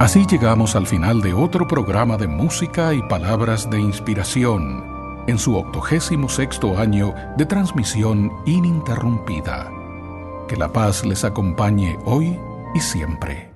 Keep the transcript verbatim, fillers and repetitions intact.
Así llegamos al final de otro programa de música y palabras de inspiración, en su octogésimo sexto año de transmisión ininterrumpida. Que la paz les acompañe hoy y siempre.